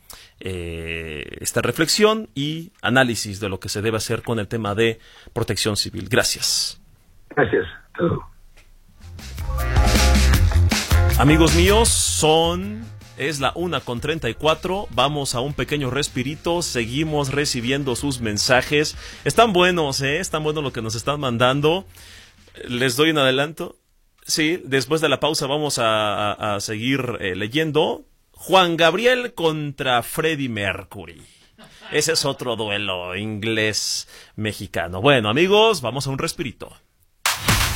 eh, esta reflexión y análisis de lo que se debe hacer con el tema de protección civil. Gracias. Gracias. Todo. Amigos míos, son es la una con treinta y cuatro, vamos a un pequeño respirito, seguimos recibiendo sus mensajes, están buenos, ¿eh? Están buenos lo que nos están mandando, les doy un adelanto, sí, después de la pausa vamos a, a, a seguir eh, leyendo. Juan Gabriel contra Freddie Mercury, ese es otro duelo inglés-mexicano. Bueno amigos, vamos a un respirito.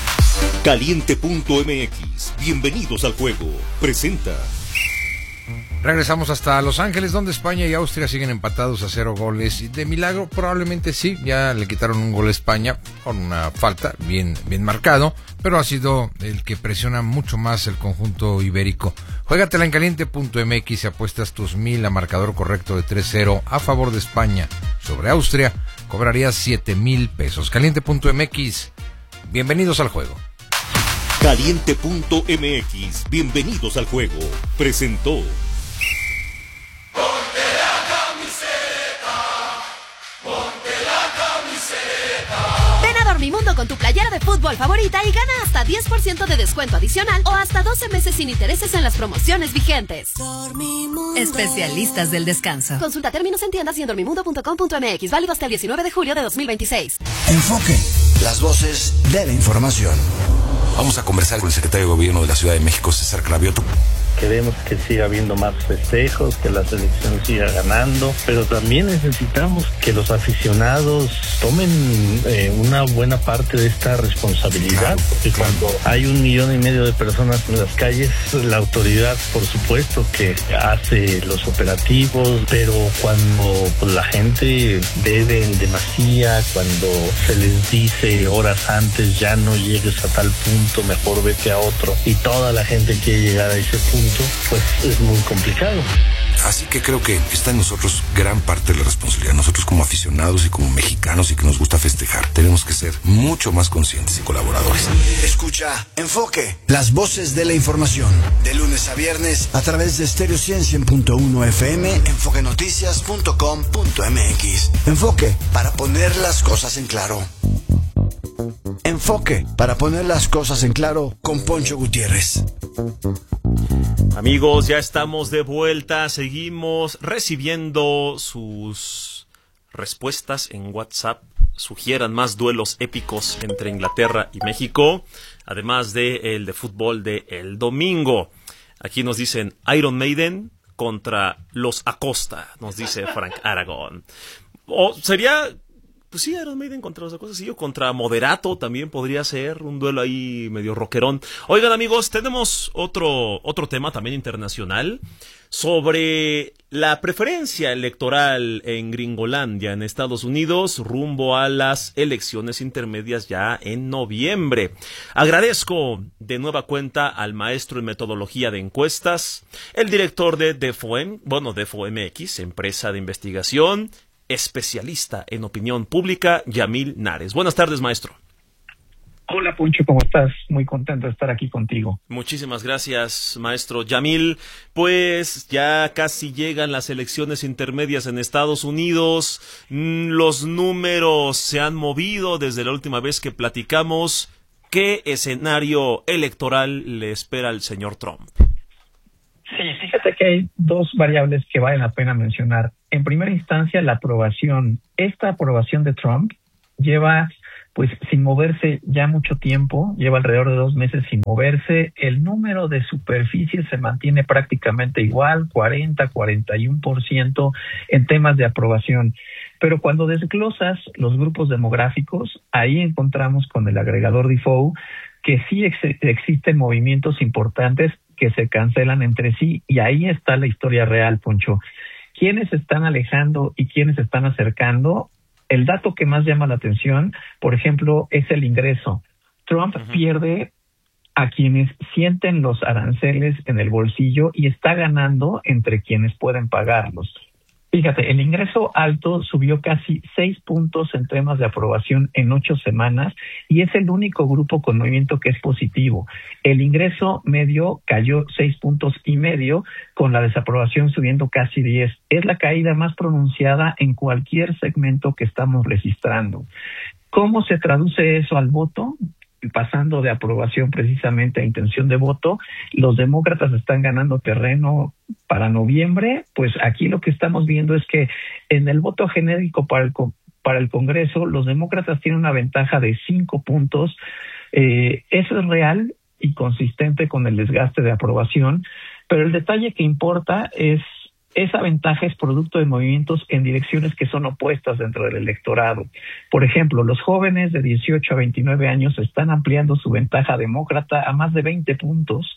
Caliente punto m x, bienvenidos al juego, presenta. Regresamos hasta Los Ángeles, donde España y Austria siguen empatados a cero goles. Y de milagro, probablemente sí, ya le quitaron un gol a España con una falta, bien, bien marcado, pero ha sido el que presiona mucho más el conjunto ibérico. Juégatela en Caliente punto m x y apuestas tus mil a marcador correcto de tres cero a favor de España sobre Austria. Cobrarías siete mil pesos. Caliente punto m x, bienvenidos al juego. Caliente punto m x, bienvenidos al juego, presentó. Dormimundo con tu playera de fútbol favorita y gana hasta diez por ciento de descuento adicional o hasta doce meses sin intereses en las promociones vigentes. Dormimundo. Especialistas del descanso. Consulta términos en tiendas y en dormimundo punto com punto m x. Válido hasta el diecinueve de julio de dos mil veintiséis. Enfoque. Las voces de la información. Vamos a conversar con el secretario de Gobierno de la Ciudad de México, César Cravioto. Queremos que siga habiendo más festejos, que la selección siga ganando, pero también necesitamos que los aficionados tomen eh, una buena parte de esta responsabilidad, claro, porque claro. Cuando hay un millón y medio de personas en las calles, la autoridad, por supuesto, que hace los operativos, pero cuando pues, la gente bebe en demasía, cuando se les dice horas antes ya no llegues a tal punto, mejor vete a otro, y toda la gente quiere llegar a ese punto, pues es muy complicado. Así que creo que está en nosotros gran parte de la responsabilidad. Nosotros como aficionados y como mexicanos y que nos gusta festejar, tenemos que ser mucho más conscientes y colaboradores. Escucha Enfoque, las voces de la información, de lunes a viernes a través de Stereo cien punto uno F M, enfoque noticias punto com punto m x. Enfoque, para poner las cosas en claro. Enfoque, para poner las cosas en claro, con Poncho Gutiérrez. Amigos, ya estamos de vuelta, seguimos recibiendo sus respuestas en WhatsApp. Sugieran más duelos épicos entre Inglaterra y México, además de el de fútbol de el domingo. Aquí nos dicen Iron Maiden contra los Acosta, nos dice Frank Aragón. O sería... Pues sí, Iron Maiden contra los Acosta, sí, o contra Moderato también podría ser un duelo ahí medio rockerón. Oigan, amigos, tenemos otro, otro tema también internacional sobre la preferencia electoral en Gringolandia, en Estados Unidos, rumbo a las elecciones intermedias ya en noviembre. Agradezco de nueva cuenta al maestro en metodología de encuestas, el director de DEFOM, bueno, DEFOMX, empresa de investigación, especialista en opinión pública, Yamil Nares. Buenas tardes, maestro. Hola, Poncho, ¿cómo estás? Muy contento de estar aquí contigo. Muchísimas gracias, maestro Yamil. Pues ya casi llegan las elecciones intermedias en Estados Unidos. Los números se han movido desde la última vez que platicamos. ¿Qué escenario electoral le espera al señor Trump? Sí, fíjate que hay dos variables que vale la pena mencionar. En primera instancia, la aprobación. Esta aprobación de Trump lleva, pues, sin moverse ya mucho tiempo, lleva alrededor de dos meses sin moverse. El número de superficies se mantiene prácticamente igual, cuarenta, cuarenta y uno por ciento en temas de aprobación. Pero cuando desglosas los grupos demográficos, ahí encontramos con el agregador Defoe que sí ex- existen movimientos importantes que se cancelan entre sí, y ahí está la historia real, Poncho. ¿Quiénes se están alejando y quiénes se están acercando? El dato que más llama la atención, por ejemplo, es el ingreso. Trump uh-huh. pierde a quienes sienten los aranceles en el bolsillo y está ganando entre quienes pueden pagarlos. Fíjate, el ingreso alto subió casi seis puntos en temas de aprobación en ocho semanas y es el único grupo con movimiento que es positivo. El ingreso medio cayó seis puntos y medio, con la desaprobación subiendo casi diez. Es la caída más pronunciada en cualquier segmento que estamos registrando. ¿Cómo se traduce eso al voto? Pasando de aprobación precisamente a intención de voto, los demócratas están ganando terreno para noviembre. Pues aquí lo que estamos viendo es que en el voto genérico para el, para el Congreso, los demócratas tienen una ventaja de cinco puntos. Eh, eso es real y consistente con el desgaste de aprobación, pero el detalle que importa es esa ventaja es producto de movimientos en direcciones que son opuestas dentro del electorado. Por ejemplo, los jóvenes de dieciocho a veintinueve años están ampliando su ventaja demócrata a más de veinte puntos.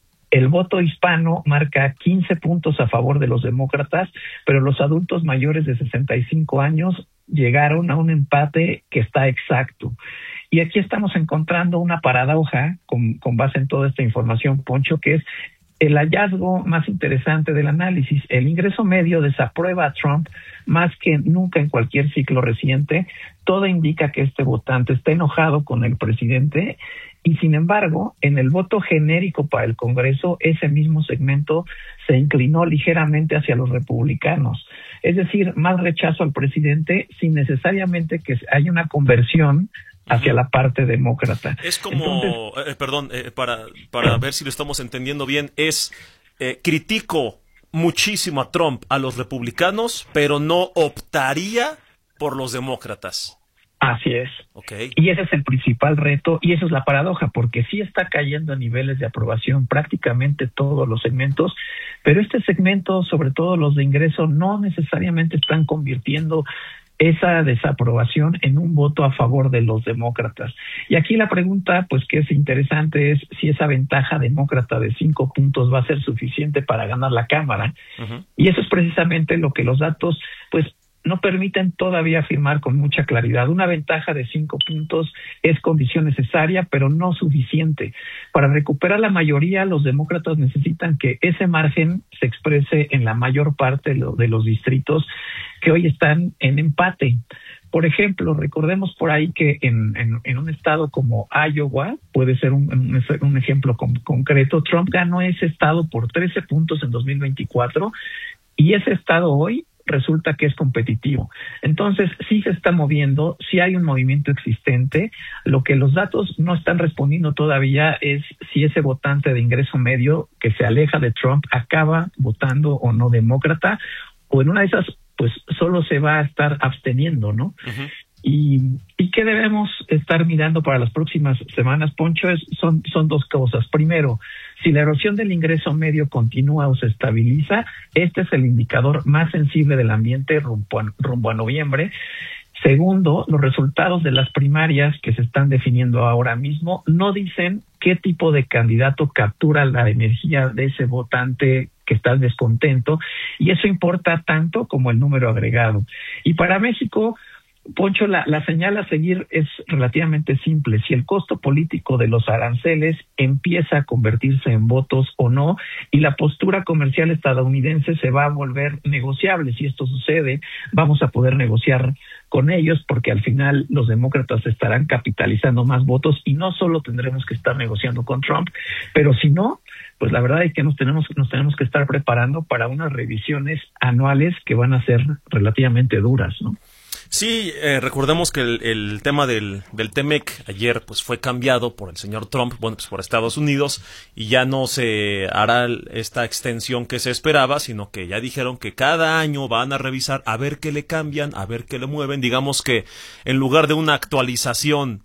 El voto hispano marca quince puntos a favor de los demócratas, pero los adultos mayores de sesenta y cinco años llegaron a un empate que está exacto. Y aquí estamos encontrando una paradoja con, con base en toda esta información, Poncho, que es el hallazgo más interesante del análisis. El ingreso medio desaprueba a Trump más que nunca en cualquier ciclo reciente. Todo indica que este votante está enojado con el presidente y, sin embargo, en el voto genérico para el Congreso, ese mismo segmento se inclinó ligeramente hacia los republicanos. Es decir, más rechazo al presidente sin necesariamente que haya una conversión hacia la parte demócrata. Es como, Entonces, eh, perdón, eh, para, para ver si lo estamos entendiendo bien, es eh, critico muchísimo a Trump, a los republicanos, pero no optaría por los demócratas. Así es. Okay. Y ese es el principal reto, y eso es la paradoja, porque sí está cayendo a niveles de aprobación prácticamente todos los segmentos, pero este segmento, sobre todo los de ingreso, no necesariamente están convirtiendo esa desaprobación en un voto a favor de los demócratas. Y aquí la pregunta, pues que es interesante, es si esa ventaja demócrata de cinco puntos va a ser suficiente para ganar la Cámara. Uh-huh. Y eso es precisamente lo que los datos, pues, no permiten todavía afirmar con mucha claridad. Una ventaja de cinco puntos es condición necesaria, pero no suficiente. Para recuperar la mayoría, los demócratas necesitan que ese margen se exprese en la mayor parte de los distritos que hoy están en empate. Por ejemplo, recordemos por ahí que en, en, en un estado como Iowa, puede ser un, un, un ejemplo con, concreto, Trump ganó ese estado por trece puntos en dos mil veinticuatro y ese estado hoy resulta que es competitivo. Entonces, sí se está moviendo, sí hay un movimiento existente. Lo que los datos no están respondiendo todavía es si ese votante de ingreso medio que se aleja de Trump acaba votando o no demócrata, o en una de esas, pues solo se va a estar absteniendo, ¿no? Uh-huh. Y, y qué debemos estar mirando para las próximas semanas, Poncho, es, son, son dos cosas. Primero, si la erosión del ingreso medio continúa o se estabiliza, este es el indicador más sensible del ambiente rumbo a, rumbo a noviembre. Segundo, los resultados de las primarias que se están definiendo ahora mismo no dicen qué tipo de candidato captura la energía de ese votante que está descontento, y eso importa tanto como el número agregado. Y para México, Poncho, la, la señal a seguir es relativamente simple. Si el costo político de los aranceles empieza a convertirse en votos o no, y la postura comercial estadounidense se va a volver negociable. Si esto sucede, vamos a poder negociar con ellos, porque al final los demócratas estarán capitalizando más votos y no solo tendremos que estar negociando con Trump, pero si no, pues la verdad es que nos tenemos, nos tenemos que estar preparando para unas revisiones anuales que van a ser relativamente duras, ¿no? Sí, eh, recordemos que el, el tema del, del T M E C ayer pues fue cambiado por el señor Trump, bueno, pues por Estados Unidos, y ya no se hará esta extensión que se esperaba, sino que ya dijeron que cada año van a revisar a ver qué le cambian, a ver qué le mueven. Digamos que en lugar de una actualización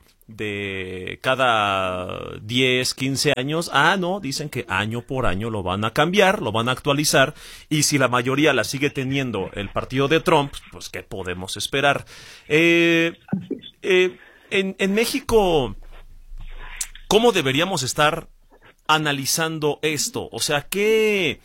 de cada diez, quince años, ah, no, dicen que año por año lo van a cambiar, lo van a actualizar, y si la mayoría la sigue teniendo el partido de Trump, pues ¿qué podemos esperar? Eh, eh, en, en México, ¿cómo deberíamos estar analizando esto? O sea, ¿qué...?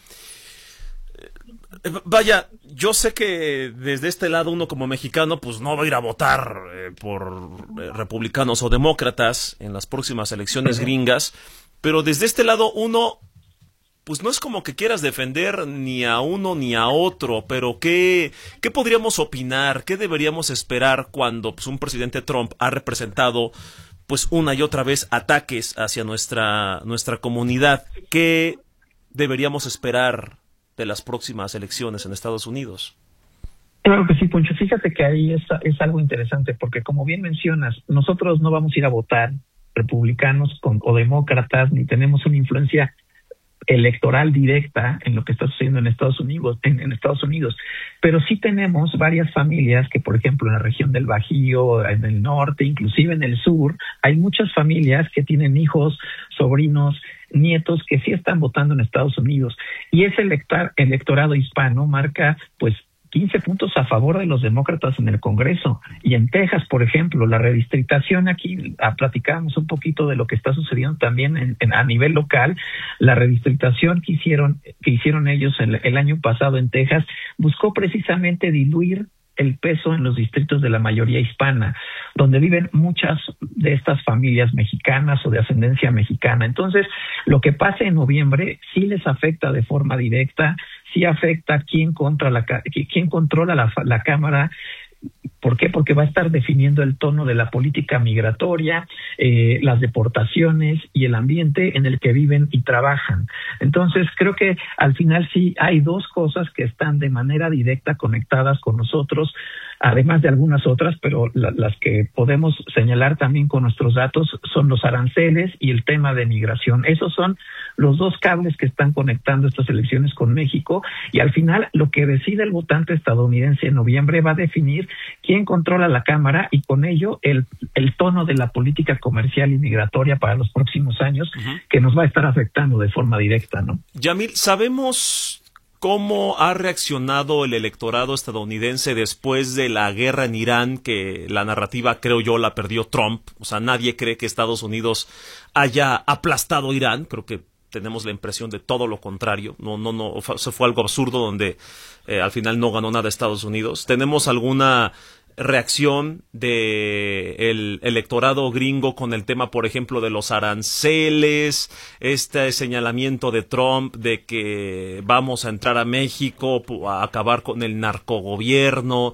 Vaya, yo sé que desde este lado uno como mexicano pues no va a ir a votar eh, por eh, republicanos o demócratas en las próximas elecciones gringas, pero desde este lado uno pues no es como que quieras defender ni a uno ni a otro, pero ¿qué, qué podríamos opinar? ¿Qué deberíamos esperar cuando pues, un presidente Trump ha representado pues una y otra vez ataques hacia nuestra, nuestra comunidad? ¿Qué deberíamos esperar de las próximas elecciones en Estados Unidos? Claro que sí, Poncho. Fíjate que ahí es, es algo interesante, porque como bien mencionas, nosotros no vamos a ir a votar republicanos con, o demócratas, ni tenemos una influencia electoral directa en lo que está sucediendo en Estados Unidos, en, en Estados Unidos. Pero sí tenemos varias familias que, por ejemplo, en la región del Bajío, en el norte, inclusive en el sur, hay muchas familias que tienen hijos, sobrinos, nietos que sí están votando en Estados Unidos. Y ese elector, electorado hispano marca, pues, quince puntos a favor de los demócratas en el Congreso. Y en Texas, por ejemplo, la redistritación, aquí a, platicábamos un poquito de lo que está sucediendo también en, en, a nivel local. La redistritación que hicieron, que hicieron ellos el, el año pasado en Texas buscó precisamente diluir el peso en los distritos de la mayoría hispana, donde viven muchas de estas familias mexicanas o de ascendencia mexicana. Entonces, lo que pase en noviembre sí les afecta de forma directa, sí afecta a quién, contra la, quién controla la, la Cámara. ¿Por qué? Porque va a estar definiendo el tono de la política migratoria, eh, las deportaciones y el ambiente en el que viven y trabajan. Entonces, creo que al final sí hay dos cosas que están de manera directa conectadas con nosotros, además de algunas otras, pero la, las que podemos señalar también con nuestros datos son los aranceles y el tema de migración. Esos son los dos cables que están conectando estas elecciones con México, y al final lo que decide el votante estadounidense en noviembre va a definir quién controla la Cámara y con ello el, el tono de la política comercial y migratoria para los próximos años, uh-huh, que nos va a estar afectando de forma directa, ¿no? Yamil, ¿sabemos cómo ha reaccionado el electorado estadounidense después de la guerra en Irán, que la narrativa, creo yo, la perdió Trump? O sea, nadie cree que Estados Unidos haya aplastado a Irán. Creo que tenemos la impresión de todo lo contrario. No, no, no, eso fue algo absurdo donde eh, al final no ganó nada Estados Unidos. ¿Tenemos alguna reacción de el electorado gringo con el tema, por ejemplo, de los aranceles, este señalamiento de Trump de que vamos a entrar a México a acabar con el narcogobierno,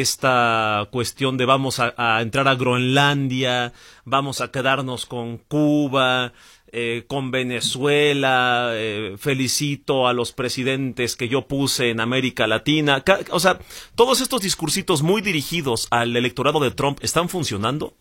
esta cuestión de vamos a, a entrar a Groenlandia, vamos a quedarnos con Cuba, Eh, con Venezuela, eh, felicito a los presidentes que yo puse en América Latina? O sea, todos estos discursitos muy dirigidos al electorado de Trump, ¿están funcionando?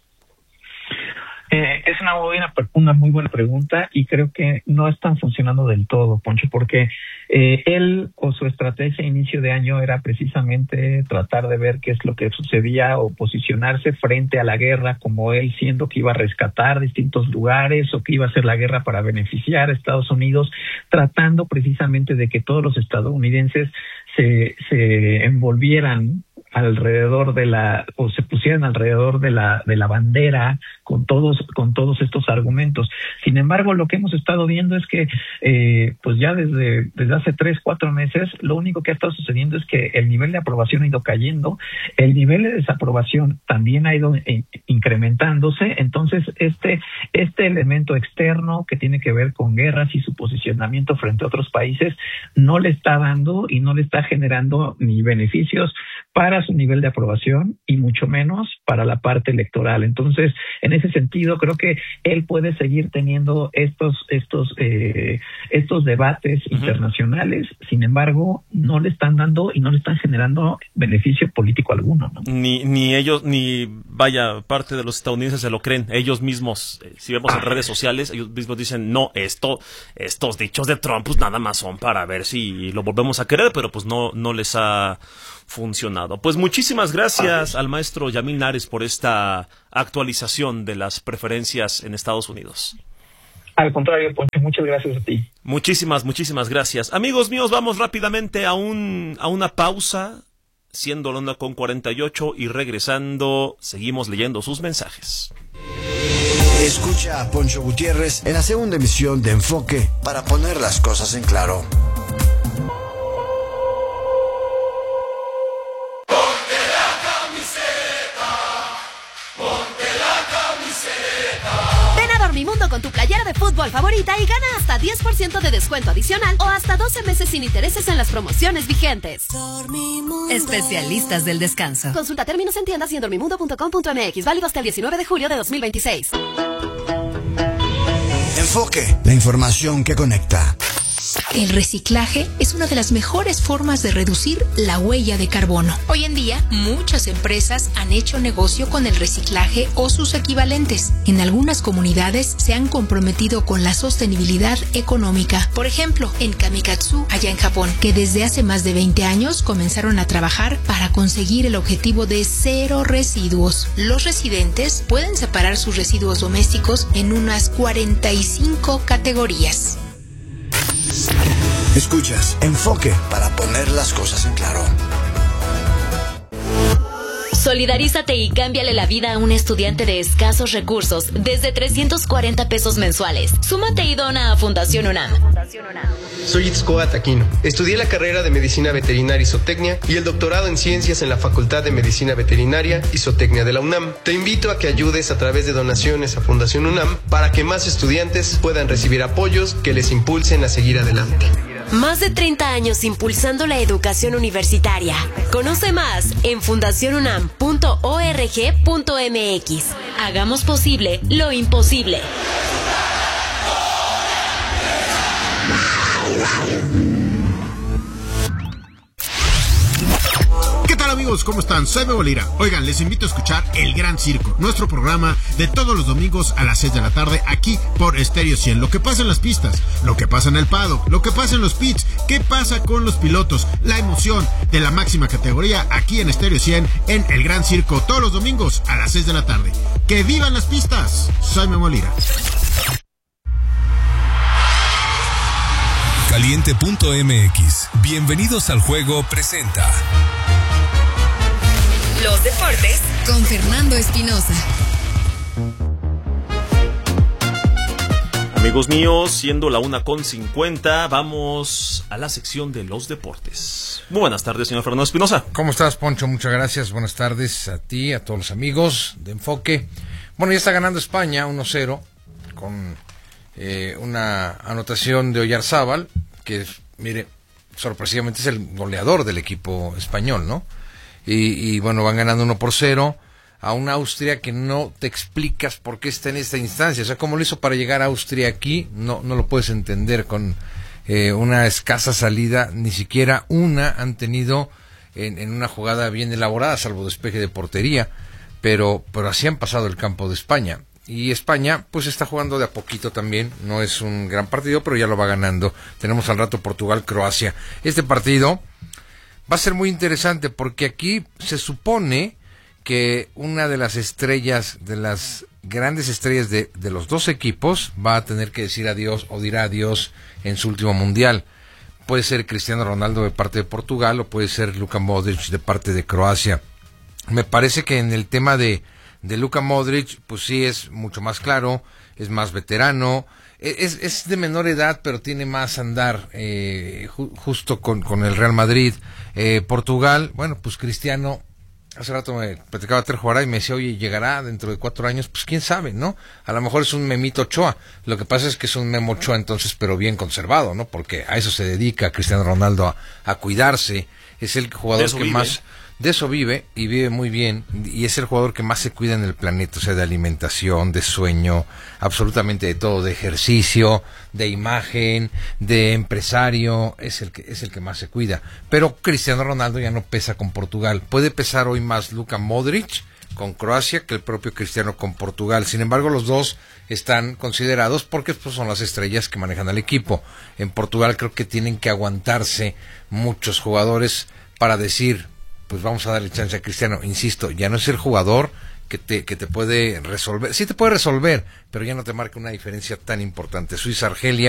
Eh, es una muy, buena, una muy buena pregunta, y creo que no están funcionando del todo, Poncho, porque eh, él o su estrategia a inicio de año era precisamente tratar de ver qué es lo que sucedía o posicionarse frente a la guerra, como él siendo que iba a rescatar distintos lugares o que iba a hacer la guerra para beneficiar a Estados Unidos, tratando precisamente de que todos los estadounidenses se, se envolvieran alrededor de la, o se pusieran alrededor de la, de la bandera con todos, con todos estos argumentos. Sin embargo, lo que hemos estado viendo es que, eh, pues ya desde, desde hace tres, cuatro meses, lo único que ha estado sucediendo es que el nivel de aprobación ha ido cayendo, el nivel de desaprobación también ha ido eh, incrementándose. Entonces, este, este elemento externo que tiene que ver con guerras y su posicionamiento frente a otros países no le está dando y no le está generando ni beneficios para su nivel de aprobación y mucho menos para la parte electoral. Entonces, en ese sentido, creo que él puede seguir teniendo estos estos eh, estos debates uh-huh. internacionales. Sin embargo, no le están dando y no le están generando beneficio político alguno, ¿no? Ni ni ellos, ni vaya, parte de los estadounidenses se lo creen. Ellos mismos, eh, si vemos en redes sociales, ellos mismos dicen, no, esto, estos dichos de Trump, pues nada más son para ver si lo volvemos a querer, pero pues no, no les ha funcionado. Pues muchísimas gracias al maestro Yamil Nares por esta actualización de las preferencias en Estados Unidos. Al contrario, Poncho, muchas gracias a ti. Muchísimas, muchísimas gracias. Amigos míos, vamos rápidamente a un a una pausa, siendo la una con cuarenta y ocho, y regresando seguimos leyendo sus mensajes. Escucha a Poncho Gutiérrez en la segunda emisión de Enfoque para poner las cosas en claro. Dormimundo con tu playera de fútbol favorita y gana hasta diez por ciento de descuento adicional o hasta doce meses sin intereses en las promociones vigentes. Dormimundo. Especialistas del descanso. Consulta términos en tiendas y en dormimundo punto com punto m x. Válido hasta el diecinueve de julio de dos mil veintiséis. Enfoque, la información que conecta. El reciclaje es una de las mejores formas de reducir la huella de carbono. Hoy en día, muchas empresas han hecho negocio con el reciclaje o sus equivalentes. En algunas comunidades se han comprometido con la sostenibilidad económica. Por ejemplo, en Kamikatsu, allá en Japón, que desde hace más de veinte años comenzaron a trabajar para conseguir el objetivo de cero residuos. Los residentes pueden separar sus residuos domésticos en unas cuarenta y cinco categorías. Escuchas Enfoque para poner las cosas en claro. Solidarízate y cámbiale la vida a un estudiante de escasos recursos desde trescientos cuarenta pesos mensuales. Súmate y dona a Fundación UNAM. Soy Itzcoa Taquino. Estudié la carrera de Medicina Veterinaria y Zootecnia y el doctorado en Ciencias en la Facultad de Medicina Veterinaria y Zootecnia de la UNAM. Te invito a que ayudes a través de donaciones a Fundación UNAM para que más estudiantes puedan recibir apoyos que les impulsen a seguir adelante. Más de treinta años impulsando la educación universitaria. Conoce más en fundación unam punto org punto mx. Hagamos posible lo imposible. ¿Qué tal, amigos? ¿Cómo están? Soy Memo Lira. Oigan, les invito a escuchar El Gran Circo, nuestro programa de todos los domingos a las seis de la tarde aquí por Estéreo cien. Lo que pasa en las pistas, lo que pasa en el paddock, lo que pasa en los pits, qué pasa con los pilotos, la emoción de la máxima categoría aquí en Estéreo cien en El Gran Circo todos los domingos a las seis de la tarde. ¡Que vivan las pistas! Soy Memo Lira. Caliente punto m x. Bienvenidos al juego presenta Los deportes con Fernando Espinosa. Amigos míos, siendo la una con cincuenta, vamos a la sección de los deportes. Muy buenas tardes, señor Fernando Espinosa. ¿Cómo estás, Poncho? Muchas gracias. Buenas tardes a ti, a todos los amigos de Enfoque. Bueno, ya está ganando España uno cero con eh, una anotación de Oyarzábal, que, mire, sorpresivamente es el goleador del equipo español, ¿no? Y, y bueno, van ganando uno por cero a una Austria que no te explicas por qué está en esta instancia. O sea, cómo lo hizo para llegar a Austria aquí, no, no lo puedes entender. Con eh, una escasa salida, ni siquiera una han tenido en, en una jugada bien elaborada, salvo despeje de portería, pero, pero así han pasado el campo de España. Y España, pues está jugando de a poquito también, no es un gran partido, pero ya lo va ganando. Tenemos al rato Portugal-Croacia. Este partido va a ser muy interesante porque aquí se supone que una de las estrellas, de las grandes estrellas de, de los dos equipos, va a tener que decir adiós o dirá adiós en su último mundial. Puede ser Cristiano Ronaldo de parte de Portugal o puede ser Luka Modric de parte de Croacia. Me parece que en el tema de, de Luka Modric, pues sí es mucho más claro, es más veterano. Es, es de menor edad, pero tiene más andar, eh, ju- justo con, con el Real Madrid. Eh, Portugal, bueno, pues Cristiano, hace rato me platicaba Ter Juará y me decía, oye, llegará dentro de cuatro años, pues quién sabe, ¿no? A lo mejor es un Memito Ochoa. Lo que pasa es que es un Memo Ochoa entonces, pero bien conservado, ¿no? Porque a eso se dedica Cristiano Ronaldo, a, a cuidarse. Es el jugador que vive. más... De eso vive, y vive muy bien, y es el jugador que más se cuida en el planeta, o sea, de alimentación, de sueño, absolutamente de todo, de ejercicio, de imagen, de empresario, es el que es el que más se cuida. Pero Cristiano Ronaldo ya no pesa con Portugal, puede pesar hoy más Luka Modric con Croacia que el propio Cristiano con Portugal. Sin embargo, los dos están considerados porque pues, son las estrellas que manejan al equipo. En Portugal creo que tienen que aguantarse muchos jugadores para decir, pues vamos a darle chance a Cristiano. Insisto, ya no es el jugador que te que te puede resolver, sí te puede resolver, pero ya no te marca una diferencia tan importante. Suiza-Argelia